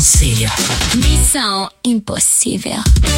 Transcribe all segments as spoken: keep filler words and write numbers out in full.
Conselho. Missão impossível.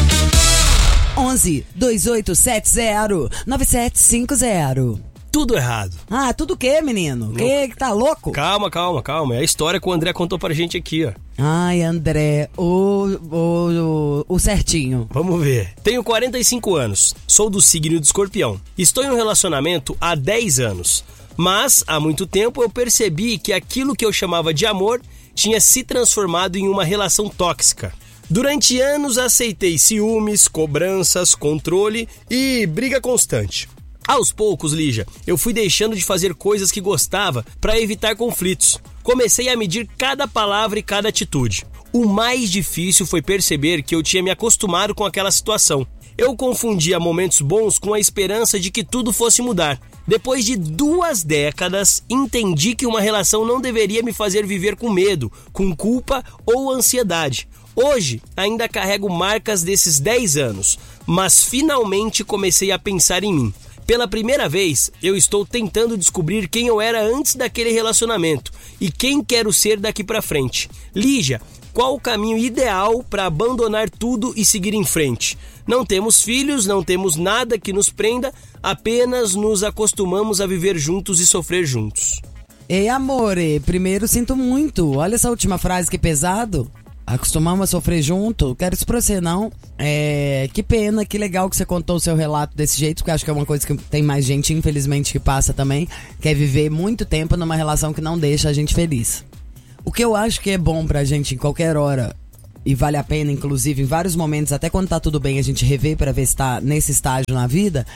onze, dois oito sete zero, nove sete cinco zero. Tudo errado. Ah, tudo o quê, menino? Que que tá louco? Calma, calma, calma. É a história que o André contou pra gente aqui, ó. Ai, André, o, o, o, o certinho. Vamos ver. Tenho quarenta e cinco anos, sou do signo de Escorpião. Estou em um relacionamento há dez anos. Mas, há muito tempo, eu percebi que aquilo que eu chamava de amor tinha se transformado em uma relação tóxica. Durante anos aceitei ciúmes, cobranças, controle e briga constante. Aos poucos, Lígia, eu fui deixando de fazer coisas que gostava para evitar conflitos. Comecei a medir cada palavra e cada atitude. O mais difícil foi perceber que eu tinha me acostumado com aquela situação. Eu confundia momentos bons com a esperança de que tudo fosse mudar. Depois de duas décadas, entendi que uma relação não deveria me fazer viver com medo, com culpa ou ansiedade. Hoje, ainda carrego marcas desses dez anos, mas finalmente comecei a pensar em mim. Pela primeira vez, eu estou tentando descobrir quem eu era antes daquele relacionamento e quem quero ser daqui pra frente. Lígia, qual o caminho ideal para abandonar tudo e seguir em frente? Não temos filhos, não temos nada que nos prenda, apenas nos acostumamos a viver juntos e sofrer juntos. Ei, amore, primeiro sinto muito. Olha essa última frase, que pesado. Acostumamos a sofrer junto, quero isso pra você, não. É, que pena, que legal que você contou o seu relato desse jeito, porque acho que é uma coisa que tem mais gente, infelizmente, que passa também, que é viver muito tempo numa relação que não deixa a gente feliz. O que eu acho que é bom pra gente em qualquer hora, e vale a pena, inclusive, em vários momentos, até quando tá tudo bem, a gente rever pra ver se tá nesse estágio na vida,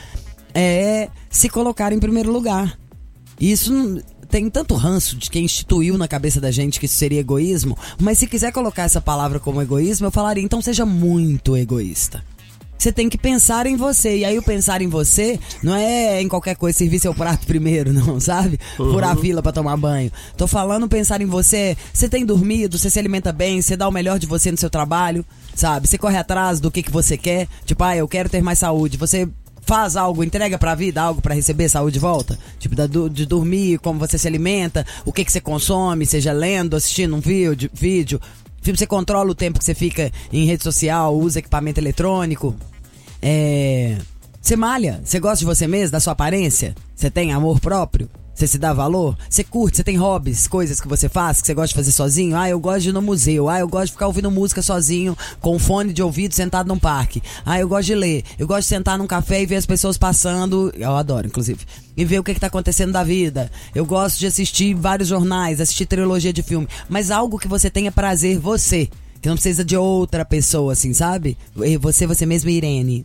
é se colocar em primeiro lugar. Isso tem tanto ranço de quem instituiu na cabeça da gente que isso seria egoísmo, mas se quiser colocar essa palavra como egoísmo, eu falaria, então seja muito egoísta. Você tem que pensar em você, e aí o pensar em você não é em qualquer coisa, servir seu prato primeiro, não, sabe? Uhum. Furar a fila pra tomar banho. Tô falando pensar em você, você tem dormido, você se alimenta bem, você dá o melhor de você no seu trabalho, sabe? Você corre atrás do que, que você quer, tipo, ah, eu quero ter mais saúde, você faz algo, entrega pra vida algo pra receber saúde de volta, tipo da, de dormir, como você se alimenta, o que que você consome, seja lendo, assistindo um vídeo, vídeo, você controla o tempo que você fica em rede social, usa equipamento eletrônico, é, você malha, você gosta de você mesmo, da sua aparência, você tem amor próprio, você se dá valor, você curte, você tem hobbies, coisas que você faz, que você gosta de fazer sozinho. Ah, eu gosto de ir no museu, ah, eu gosto de ficar ouvindo música sozinho, com fone de ouvido, sentado num parque. Ah, eu gosto de ler, eu gosto de sentar num café e ver as pessoas passando, eu adoro, inclusive, e ver o que que tá acontecendo da vida. Eu gosto de assistir vários jornais, assistir trilogia de filme, mas algo que você tenha prazer, você, que não precisa de outra pessoa, assim, sabe? Você, você mesmo, Irene.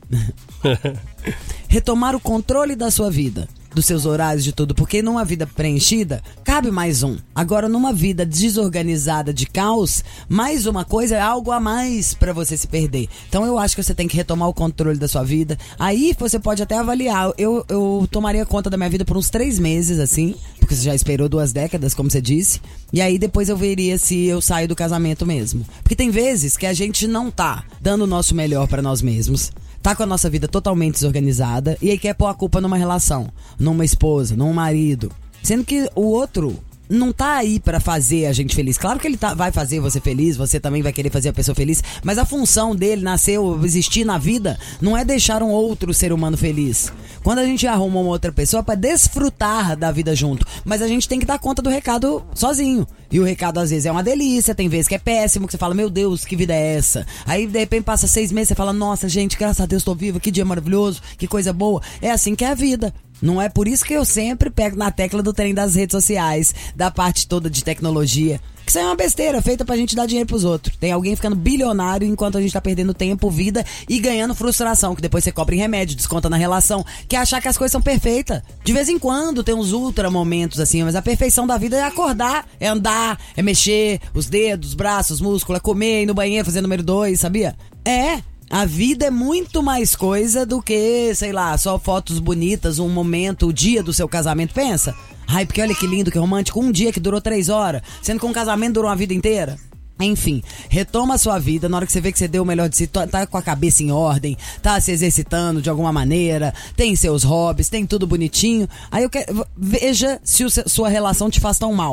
Retomar o controle da sua vida, dos seus horários, de tudo, porque numa vida preenchida, cabe mais um. Agora, numa vida desorganizada de caos, mais uma coisa é algo a mais pra você se perder. Então eu acho que você tem que retomar o controle da sua vida. Aí você pode até avaliar. Eu, eu tomaria conta da minha vida por uns três meses, assim, porque você já esperou duas décadas, como você disse. E aí depois eu veria se eu saio do casamento mesmo. Porque tem vezes que a gente não tá dando o nosso melhor pra nós mesmos, tá com a nossa vida totalmente desorganizada e aí quer pôr a culpa numa relação, numa esposa, num marido, sendo que o outro não tá aí pra fazer a gente feliz. Claro que ele tá, vai fazer você feliz, você também vai querer fazer a pessoa feliz, mas a função dele, nasceu, existir na vida, não é deixar um outro ser humano feliz. Quando a gente arruma uma outra pessoa, é pra desfrutar da vida junto, mas a gente tem que dar conta do recado sozinho. E o recado às vezes é uma delícia, tem vezes que é péssimo, que você fala, meu Deus, que vida é essa? Aí de repente passa seis meses, você fala, nossa gente, graças a Deus tô viva, que dia maravilhoso, que coisa boa. É assim que é a vida. Não é por isso que eu sempre pego na tecla do trem das redes sociais, da parte toda de tecnologia, que isso é uma besteira feita pra gente dar dinheiro pros outros. Tem alguém ficando bilionário enquanto a gente tá perdendo tempo, vida e ganhando frustração, que depois você cobra em remédio, desconta na relação, que é achar que as coisas são perfeitas. De vez em quando tem uns ultra momentos assim, mas a perfeição da vida é acordar, é andar, é mexer os dedos, os braços, os músculos, é comer, ir no banheiro, fazer número dois, sabia? É... A vida é muito mais coisa do que, sei lá, só fotos bonitas, um momento, o dia do seu casamento. Pensa. Ai, porque olha que lindo, que romântico. Um dia que durou três horas, sendo que um casamento durou uma vida inteira. Enfim, retoma a sua vida na hora que você vê que você deu o melhor de si, tá com a cabeça em ordem, tá se exercitando de alguma maneira, tem seus hobbies, tem tudo bonitinho. Aí eu quero, veja se o, sua relação te faz tão mal.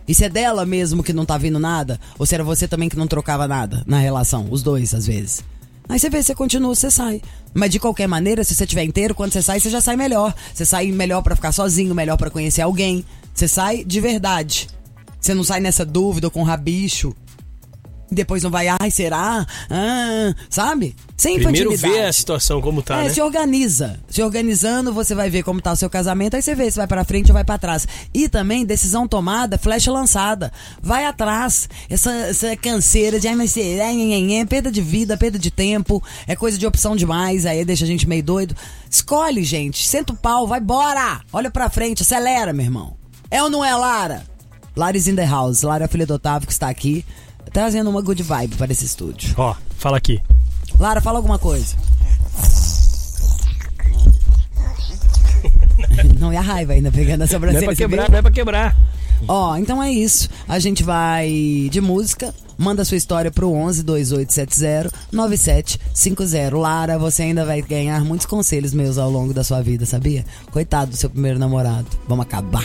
E se é dela mesmo que não tá vindo nada, ou se era você também que não trocava nada na relação, os dois às vezes. Aí você vê, você continua, você sai. Mas de qualquer maneira, se você estiver inteiro, quando você sai, você já sai melhor. Você sai melhor pra ficar sozinho, melhor pra conhecer alguém. Você sai de verdade. Você não sai nessa dúvida ou com rabicho. Depois não vai, ai, será? Ah, sabe? Sem infantilidade. Primeiro vê a situação como tá, é, né? se organiza. Se organizando, você vai ver como tá o seu casamento. Aí você vê se vai pra frente ou vai pra trás. E também, decisão tomada, flecha lançada. Vai atrás. Essa, essa canseira de, ai, mas será? É perda de vida, perda de tempo. É coisa de opção demais. Aí deixa a gente meio doido. Escolhe, gente. Senta o pau, vai embora. Olha pra frente, acelera, meu irmão. É ou não é, Lara? Lara is in the house. Lara é a filha do Otávio que está aqui, trazendo uma good vibe para esse estúdio. Ó, fala aqui. Lara, fala alguma coisa. Não, é a raiva ainda pegando a sobrancelha. Não é pra quebrar, não é pra quebrar. Ó, então é isso. A gente vai de música. Manda sua história pro onze, dois oito sete zero, nove sete cinco zero. Lara, você ainda vai ganhar muitos conselhos meus ao longo da sua vida, sabia? Coitado do seu primeiro namorado. Vamos acabar